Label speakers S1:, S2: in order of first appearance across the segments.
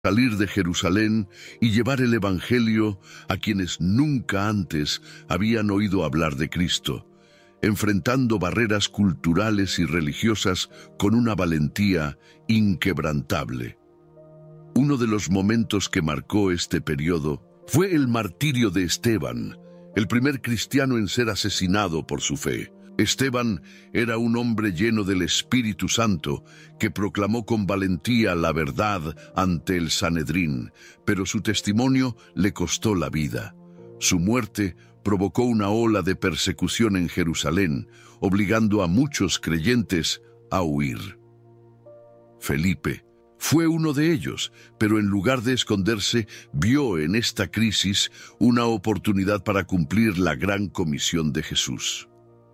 S1: salir de Jerusalén y llevar el Evangelio a quienes nunca antes habían oído hablar de Cristo, enfrentando barreras culturales y religiosas con una valentía inquebrantable. Uno de los momentos que marcó este periodo fue el martirio de Esteban, el primer cristiano en ser asesinado por su fe. Esteban era un hombre lleno del Espíritu Santo que proclamó con valentía la verdad ante el Sanedrín, pero su testimonio le costó la vida. Su muerte provocó una ola de persecución en Jerusalén, obligando a muchos creyentes a huir. Felipe fue uno de ellos, pero en lugar de esconderse, vio en esta crisis una oportunidad para cumplir la gran comisión de Jesús.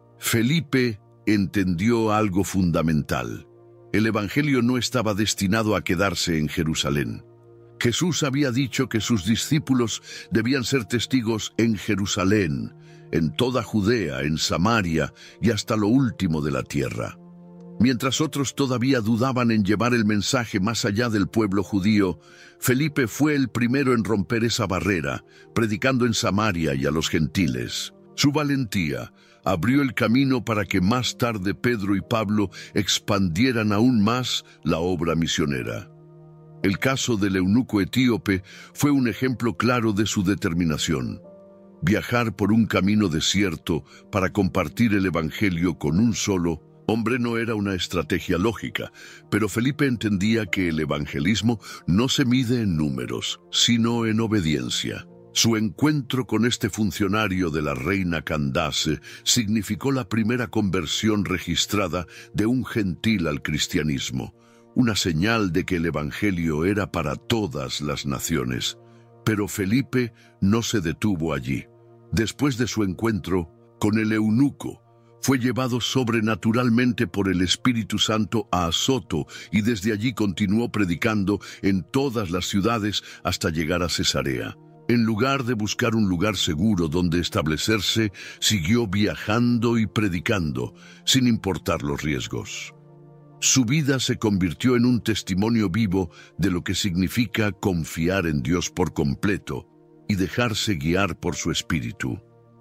S1: Felipe entendió algo fundamental. El Evangelio no estaba destinado a quedarse en Jerusalén. Jesús había dicho que sus discípulos debían ser testigos en Jerusalén, en toda Judea, en Samaria y hasta lo último de la tierra. Mientras otros todavía dudaban en llevar el mensaje más allá del pueblo judío, Felipe fue el primero en romper esa barrera, predicando en Samaria y a los gentiles. Su valentía abrió el camino para que más tarde Pedro y Pablo expandieran aún más la obra misionera. El caso del eunuco etíope fue un ejemplo claro de su determinación. Viajar por un camino desierto para compartir el Evangelio con un solo hombre no era una estrategia lógica, pero Felipe entendía que el evangelismo no se mide en números, sino en obediencia. Su encuentro con este funcionario de la reina Candace significó la primera conversión registrada de un gentil al cristianismo, una señal de que el Evangelio era para todas las naciones. Pero Felipe no se detuvo allí. Después de su encuentro con el eunuco, fue llevado sobrenaturalmente por el Espíritu Santo a Azoto y desde allí continuó predicando en todas las ciudades hasta llegar a Cesarea. En lugar de buscar un lugar seguro donde establecerse, siguió viajando y predicando, sin importar los riesgos. Su vida se convirtió en un testimonio vivo de lo que significa confiar en Dios por completo y dejarse guiar por su Espíritu.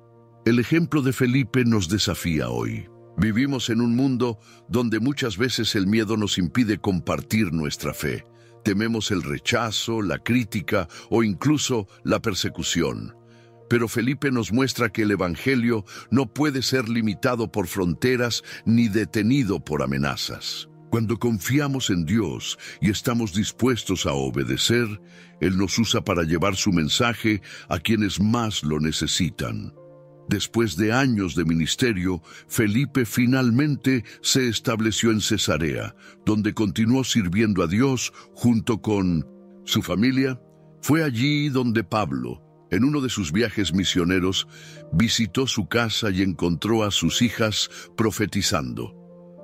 S1: El ejemplo de Felipe nos desafía hoy. Vivimos en un mundo donde muchas veces el miedo nos impide compartir nuestra fe. Tememos el rechazo, la crítica o incluso la persecución. Pero Felipe nos muestra que el Evangelio no puede ser limitado por fronteras ni detenido por amenazas. Cuando confiamos en Dios y estamos dispuestos a obedecer, Él nos usa para llevar su mensaje a quienes más lo necesitan. Después de años de ministerio, Felipe finalmente se estableció en Cesarea, donde continuó sirviendo a Dios junto con su familia. Fue allí donde Pablo, en uno de sus viajes misioneros, visitó su casa y encontró a sus hijas profetizando.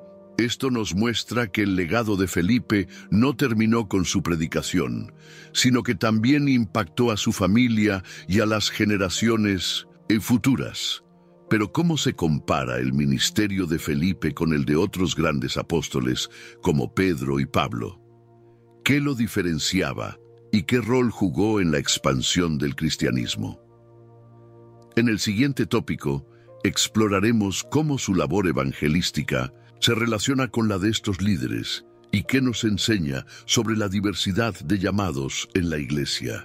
S1: Esto nos muestra que el legado de Felipe no terminó con su predicación, sino que también impactó a su familia y a las generaciones futuras. Pero ¿cómo se compara el ministerio de Felipe con el de otros grandes apóstoles como Pedro y Pablo? ¿Qué lo diferenciaba y qué rol jugó en la expansión del cristianismo? En el siguiente tópico, exploraremos cómo su labor evangelística se relaciona con la de estos líderes y qué nos enseña sobre la diversidad de llamados en la Iglesia.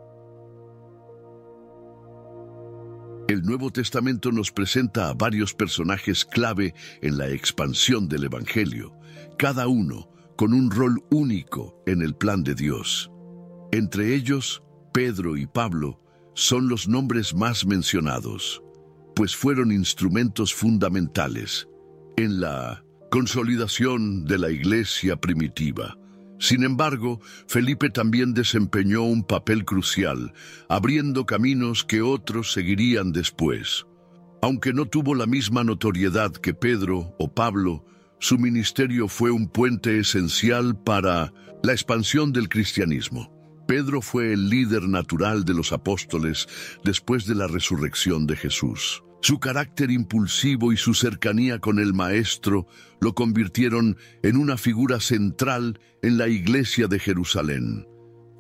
S1: El Nuevo Testamento nos presenta a varios personajes clave en la expansión del Evangelio, cada uno con un rol único en el plan de Dios. Entre ellos, Pedro y Pablo son los nombres más mencionados, pues fueron instrumentos fundamentales en la consolidación de la iglesia primitiva. Sin embargo, Felipe también desempeñó un papel crucial, abriendo caminos que otros seguirían después. Aunque no tuvo la misma notoriedad que Pedro o Pablo, su ministerio fue un puente esencial para la expansión del cristianismo. Pedro fue el líder natural de los apóstoles después de la resurrección de Jesús. Su carácter impulsivo y su cercanía con el Maestro lo convirtieron en una figura central en la iglesia de Jerusalén.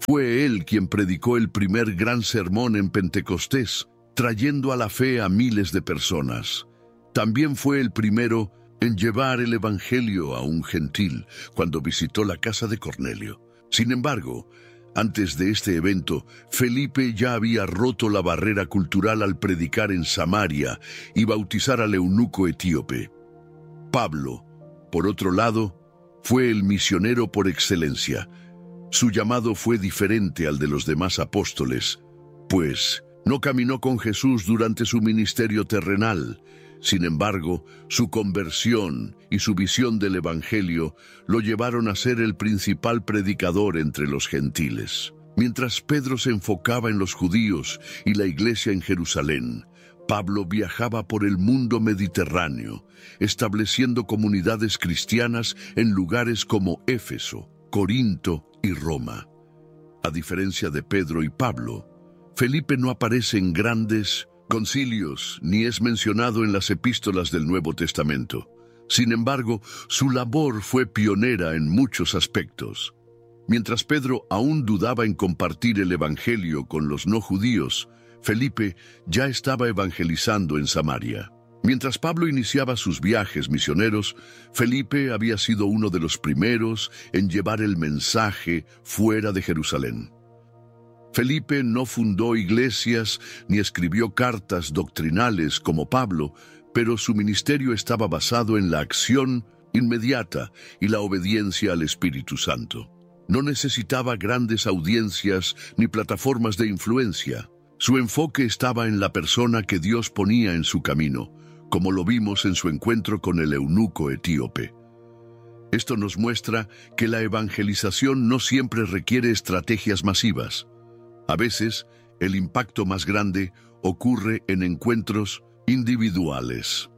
S1: Fue él quien predicó el primer gran sermón en Pentecostés, trayendo a la fe a miles de personas. También fue el primero en llevar el Evangelio a un gentil cuando visitó la casa de Cornelio. Sin embargo, antes de este evento, Felipe ya había roto la barrera cultural al predicar en Samaria y bautizar al eunuco etíope. Pablo, por otro lado, fue el misionero por excelencia. Su llamado fue diferente al de los demás apóstoles, pues no caminó con Jesús durante su ministerio terrenal. Sin embargo, su conversión y su visión del Evangelio lo llevaron a ser el principal predicador entre los gentiles. Mientras Pedro se enfocaba en los judíos y la iglesia en Jerusalén, Pablo viajaba por el mundo mediterráneo, estableciendo comunidades cristianas en lugares como Éfeso, Corinto y Roma. A diferencia de Pedro y Pablo, Felipe no aparece en grandes concilios ni es mencionado en las epístolas del Nuevo Testamento. Sin embargo, su labor fue pionera en muchos aspectos. Mientras Pedro aún dudaba en compartir el Evangelio con los no judíos, Felipe ya estaba evangelizando en Samaria. Mientras Pablo iniciaba sus viajes misioneros, Felipe había sido uno de los primeros en llevar el mensaje fuera de Jerusalén. Felipe no fundó iglesias ni escribió cartas doctrinales como Pablo, pero su ministerio estaba basado en la acción inmediata y la obediencia al Espíritu Santo. No necesitaba grandes audiencias ni plataformas de influencia. Su enfoque estaba en la persona que Dios ponía en su camino, como lo vimos en su encuentro con el eunuco etíope. Esto nos muestra que la evangelización no siempre requiere estrategias masivas. A veces, el impacto más grande ocurre en encuentros individuales.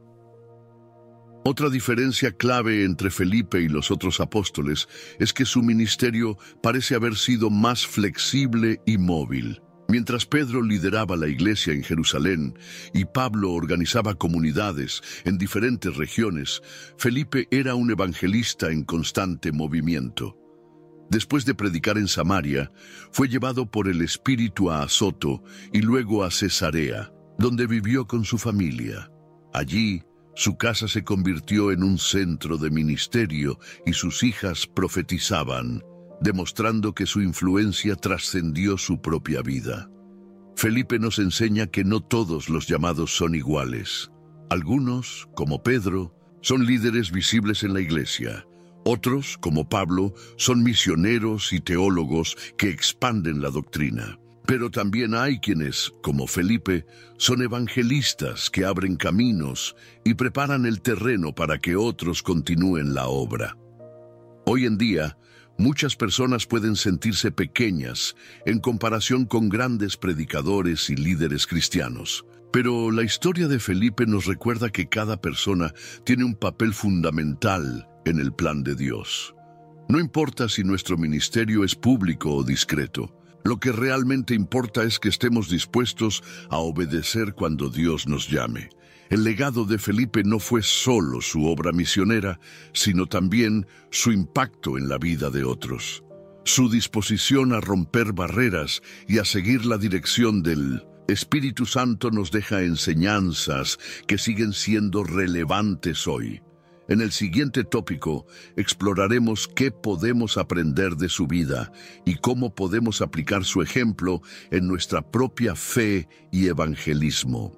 S1: Otra diferencia clave entre Felipe y los otros apóstoles es que su ministerio parece haber sido más flexible y móvil. Mientras Pedro lideraba la iglesia en Jerusalén y Pablo organizaba comunidades en diferentes regiones, Felipe era un evangelista en constante movimiento. Después de predicar en Samaria, fue llevado por el Espíritu a Azoto y luego a Cesarea, donde vivió con su familia. Allí, su casa se convirtió en un centro de ministerio y sus hijas profetizaban, demostrando que su influencia trascendió su propia vida. Felipe nos enseña que no todos los llamados son iguales. Algunos, como Pedro, son líderes visibles en la iglesia. Otros, como Pablo, son misioneros y teólogos que expanden la doctrina. Pero también hay quienes, como Felipe, son evangelistas que abren caminos y preparan el terreno para que otros continúen la obra. Hoy en día, muchas personas pueden sentirse pequeñas en comparación con grandes predicadores y líderes cristianos. Pero la historia de Felipe nos recuerda que cada persona tiene un papel fundamental en el plan de Dios. No importa si nuestro ministerio es público o discreto. Lo que realmente importa es que estemos dispuestos a obedecer cuando Dios nos llame. El legado de Felipe no fue solo su obra misionera, sino también su impacto en la vida de otros. Su disposición a romper barreras y a seguir la dirección del Espíritu Santo nos deja enseñanzas que siguen siendo relevantes hoy. En el siguiente tópico exploraremos qué podemos aprender de su vida y cómo podemos aplicar su ejemplo en nuestra propia fe y evangelismo.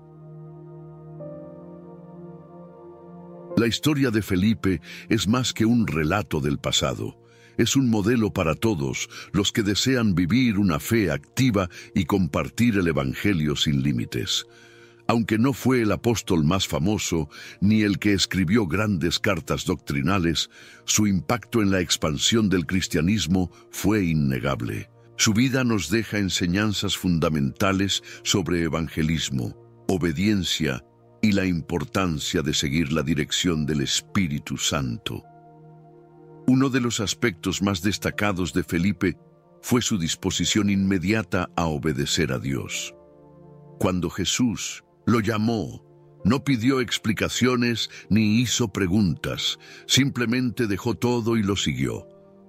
S1: La historia de Felipe es más que un relato del pasado. Es un modelo para todos los que desean vivir una fe activa y compartir el Evangelio sin límites. Aunque no fue el apóstol más famoso ni el que escribió grandes cartas doctrinales, su impacto en la expansión del cristianismo fue innegable. Su vida nos deja enseñanzas fundamentales sobre evangelismo, obediencia y la importancia de seguir la dirección del Espíritu Santo. Uno de los aspectos más destacados de Felipe fue su disposición inmediata a obedecer a Dios. Cuando Jesús lo llamó, no pidió explicaciones ni hizo preguntas, simplemente dejó todo y lo siguió.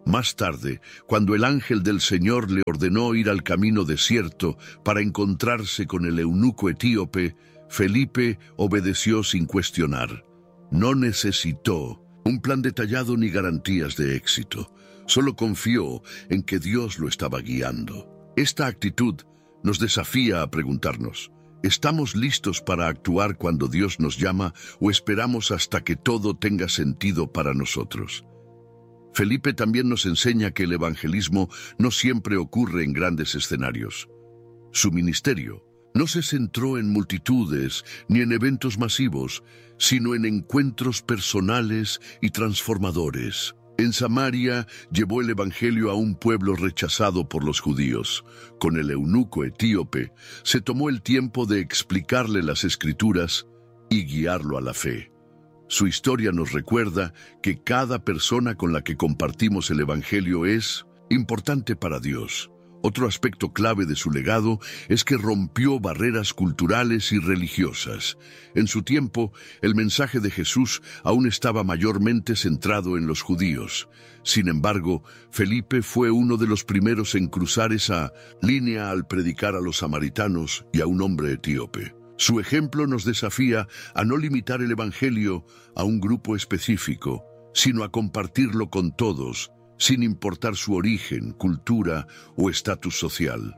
S1: Más tarde, cuando el ángel del Señor le ordenó ir al camino desierto para encontrarse con el eunuco etíope, Felipe obedeció sin cuestionar. No necesitó un plan detallado ni garantías de éxito. Solo confió en que Dios lo estaba guiando. Esta actitud nos desafía a preguntarnos: ¿estamos listos para actuar cuando Dios nos llama o esperamos hasta que todo tenga sentido para nosotros? Felipe también nos enseña que el evangelismo no siempre ocurre en grandes escenarios. Su ministerio no se centró en multitudes ni en eventos masivos, sino en encuentros personales y transformadores. En Samaria llevó el evangelio a un pueblo rechazado por los judíos. Con el eunuco etíope se tomó el tiempo de explicarle las Escrituras y guiarlo a la fe. Su historia nos recuerda que cada persona con la que compartimos el evangelio es importante para Dios. Otro aspecto clave de su legado es que rompió barreras culturales y religiosas. En su tiempo, el mensaje de Jesús aún estaba mayormente centrado en los judíos. Sin embargo, Felipe fue uno de los primeros en cruzar esa línea al predicar a los samaritanos y a un hombre etíope. Su ejemplo nos desafía a no limitar el evangelio a un grupo específico, sino a compartirlo con todos, sin importar su origen, cultura o estatus social.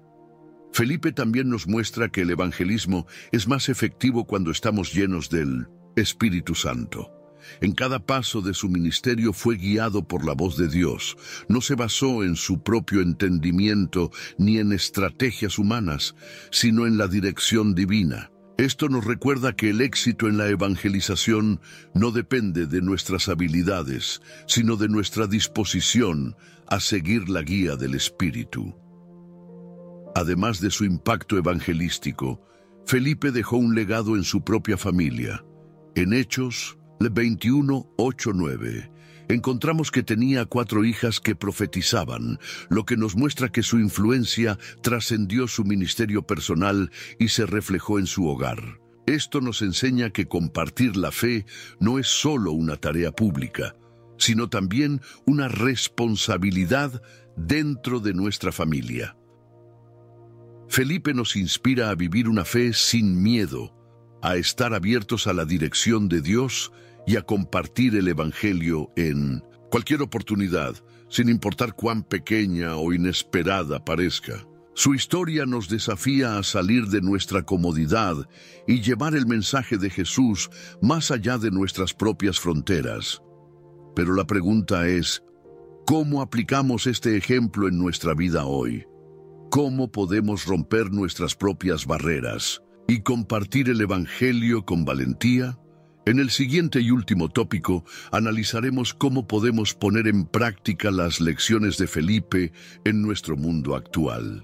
S1: Felipe también nos muestra que el evangelismo es más efectivo cuando estamos llenos del Espíritu Santo. En cada paso de su ministerio fue guiado por la voz de Dios. No se basó en su propio entendimiento ni en estrategias humanas, sino en la dirección divina. Esto nos recuerda que el éxito en la evangelización no depende de nuestras habilidades, sino de nuestra disposición a seguir la guía del Espíritu. Además de su impacto evangelístico, Felipe dejó un legado en su propia familia. En Hechos 21, 8, 9, encontramos que tenía 4 hijas que profetizaban, lo que nos muestra que su influencia trascendió su ministerio personal y se reflejó en su hogar. Esto nos enseña que compartir la fe no es solo una tarea pública, sino también una responsabilidad dentro de nuestra familia. Felipe nos inspira a vivir una fe sin miedo, a estar abiertos a la dirección de Dios y a compartir el evangelio en cualquier oportunidad, sin importar cuán pequeña o inesperada parezca. Su historia nos desafía a salir de nuestra comodidad y llevar el mensaje de Jesús más allá de nuestras propias fronteras. Pero la pregunta es, ¿cómo aplicamos este ejemplo en nuestra vida hoy? ¿Cómo podemos romper nuestras propias barreras y compartir el evangelio con valentía? En el siguiente y último tópico, analizaremos cómo podemos poner en práctica las lecciones de Felipe en nuestro mundo actual.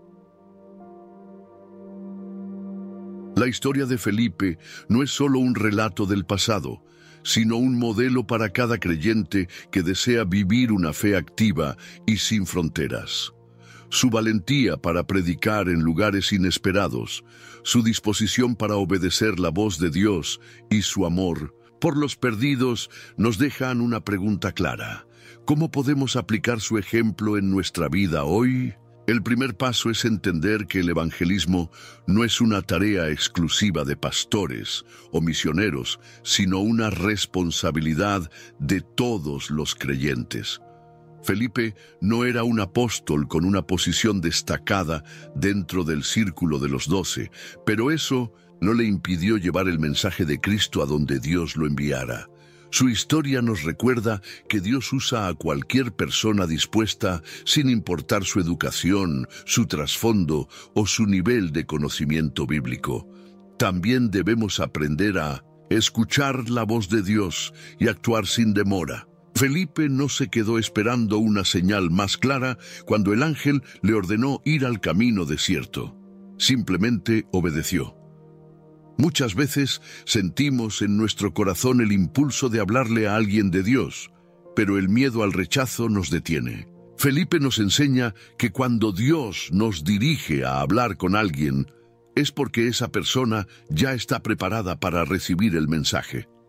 S1: La historia de Felipe no es solo un relato del pasado, sino un modelo para cada creyente que desea vivir una fe activa y sin fronteras. Su valentía para predicar en lugares inesperados, su disposición para obedecer la voz de Dios y su amor por los perdidos nos dejan una pregunta clara. ¿Cómo podemos aplicar su ejemplo en nuestra vida hoy? El primer paso es entender que el evangelismo no es una tarea exclusiva de pastores o misioneros, sino una responsabilidad de todos los creyentes. Felipe no era un apóstol con una posición destacada dentro del círculo de los 12, pero eso no le impidió llevar el mensaje de Cristo a donde Dios lo enviara. Su historia nos recuerda que Dios usa a cualquier persona dispuesta, sin importar su educación, su trasfondo o su nivel de conocimiento bíblico. También debemos aprender a escuchar la voz de Dios y actuar sin demora. Felipe no se quedó esperando una señal más clara cuando el ángel le ordenó ir al camino desierto. Simplemente obedeció. Muchas veces sentimos en nuestro corazón el impulso de hablarle a alguien de Dios, pero el miedo al rechazo nos detiene. Felipe nos enseña que cuando Dios nos dirige a hablar con alguien, es porque esa persona ya está preparada para recibir el mensaje.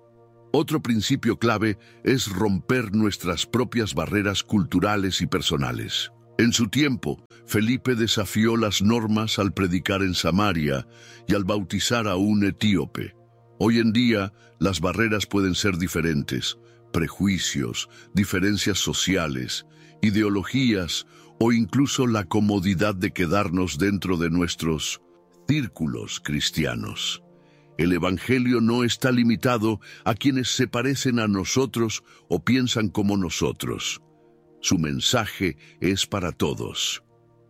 S1: Otro principio clave es romper nuestras propias barreras culturales y personales. En su tiempo, Felipe desafió las normas al predicar en Samaria y al bautizar a un etíope. Hoy en día, las barreras pueden ser diferentes: prejuicios, diferencias sociales, ideologías o incluso la comodidad de quedarnos dentro de nuestros círculos cristianos. El Evangelio no está limitado a quienes se parecen a nosotros o piensan como nosotros. Su mensaje es para todos.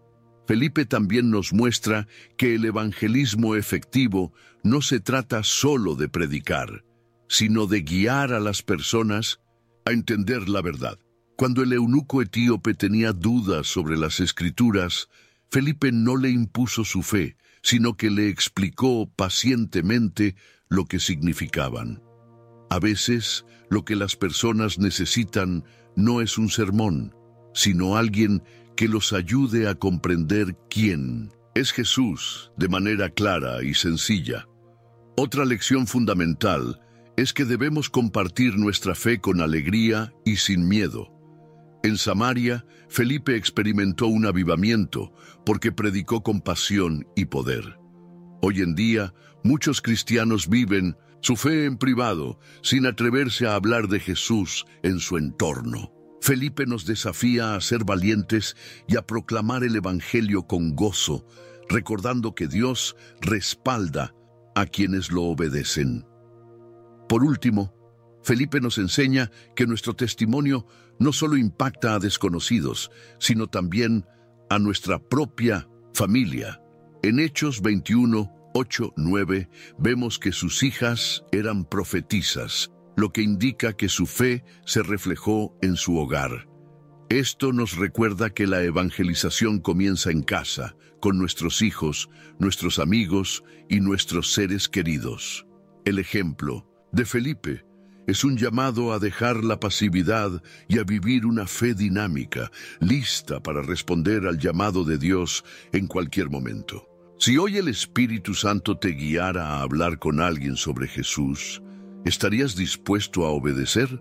S1: Felipe también nos muestra que el evangelismo efectivo no se trata solo de predicar, sino de guiar a las personas a entender la verdad. Cuando el eunuco etíope tenía dudas sobre las Escrituras, Felipe no le impuso su fe, sino que le explicó pacientemente lo que significaban. A veces, lo que las personas necesitan no es un sermón, sino alguien que los ayude a comprender quién es Jesús de manera clara y sencilla. Otra lección fundamental es que debemos compartir nuestra fe con alegría y sin miedo. En Samaria, Felipe experimentó un avivamiento porque predicó con pasión y poder. Hoy en día, muchos cristianos viven su fe en privado, sin atreverse a hablar de Jesús en su entorno. Felipe nos desafía a ser valientes y a proclamar el Evangelio con gozo, recordando que Dios respalda a quienes lo obedecen. Por último, Felipe nos enseña que nuestro testimonio no solo impacta a desconocidos, sino también a nuestra propia familia. En Hechos 21, 8, 9, vemos que sus hijas eran profetisas, lo que indica que su fe se reflejó en su hogar. Esto nos recuerda que la evangelización comienza en casa, con nuestros hijos, nuestros amigos y nuestros seres queridos. El ejemplo de Felipe es un llamado a dejar la pasividad y a vivir una fe dinámica, lista para responder al llamado de Dios en cualquier momento. Si hoy el Espíritu Santo te guiara a hablar con alguien sobre Jesús, ¿estarías dispuesto a obedecer?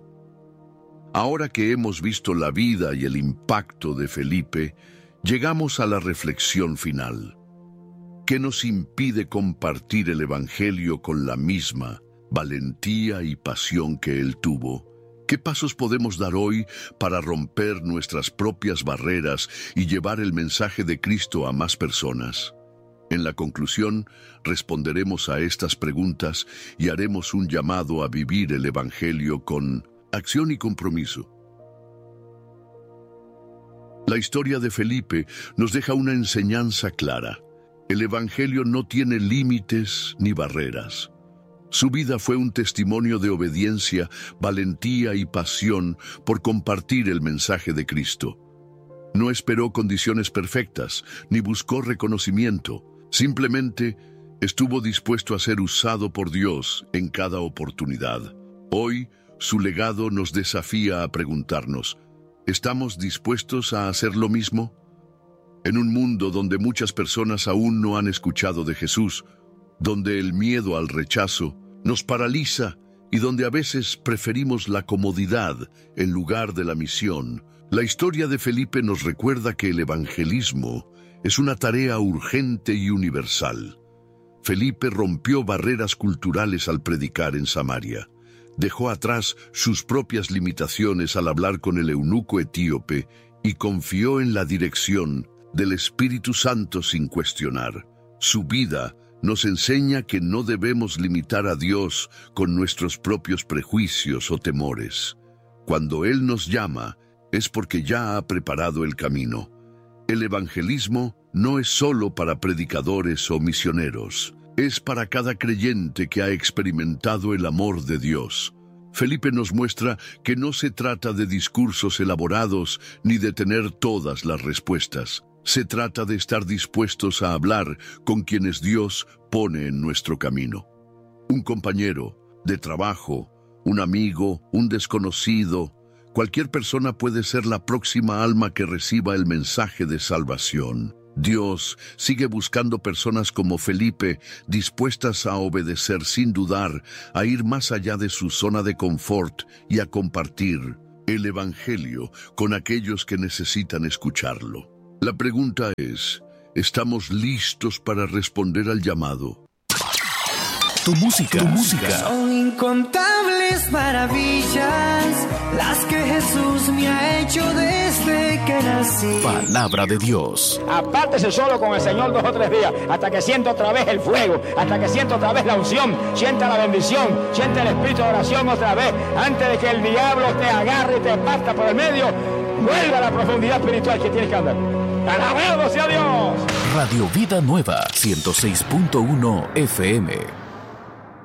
S1: Ahora que hemos visto la vida y el impacto de Felipe, llegamos a la reflexión final. ¿Qué nos impide compartir el Evangelio con la misma valentía y pasión que él tuvo? ¿Qué pasos podemos dar hoy para romper nuestras propias barreras y llevar el mensaje de Cristo a más personas? En la conclusión, responderemos a estas preguntas y haremos un llamado a vivir el Evangelio con acción y compromiso. La historia de Felipe nos deja una enseñanza clara. El Evangelio no tiene límites ni barreras. Su vida fue un testimonio de obediencia, valentía y pasión por compartir el mensaje de Cristo. No esperó condiciones perfectas, ni buscó reconocimiento. Simplemente estuvo dispuesto a ser usado por Dios en cada oportunidad. Hoy, su legado nos desafía a preguntarnos, ¿estamos dispuestos a hacer lo mismo? En un mundo donde muchas personas aún no han escuchado de Jesús, donde el miedo al rechazo nos paraliza y donde a veces preferimos la comodidad en lugar de la misión, la historia de Felipe nos recuerda que el evangelismo es una tarea urgente y universal. Felipe rompió barreras culturales al predicar en Samaria. Dejó atrás sus propias limitaciones al hablar con el eunuco etíope y confió en la dirección del Espíritu Santo sin cuestionar. Su vida nos enseña que no debemos limitar a Dios con nuestros propios prejuicios o temores. Cuando Él nos llama, es porque ya ha preparado el camino. El evangelismo no es solo para predicadores o misioneros, es para cada creyente que ha experimentado el amor de Dios. Felipe nos muestra que no se trata de discursos elaborados ni de tener todas las respuestas. Se trata de estar dispuestos a hablar con quienes Dios pone en nuestro camino. Un compañero de trabajo, un amigo, un desconocido, cualquier persona puede ser la próxima alma que reciba el mensaje de salvación. Dios sigue buscando personas como Felipe, dispuestas a obedecer sin dudar, a ir más allá de su zona de confort y a compartir el Evangelio con aquellos que necesitan escucharlo. La pregunta es, ¿estamos listos para responder al llamado?
S2: Tu música.
S3: Son incontables maravillas las que Jesús me ha hecho desde que nací.
S2: Palabra de Dios.
S4: Apártese solo con el Señor 2 o 3 días, hasta que sienta otra vez el fuego, hasta que sienta otra vez la unción, sienta la bendición, sienta el espíritu de oración otra vez, antes de que el diablo te agarre y te parta por el medio. Vuelva a la profundidad espiritual que tienes que andar. ¡Alabado sea Dios!
S2: Radio Vida Nueva, 106.1 FM.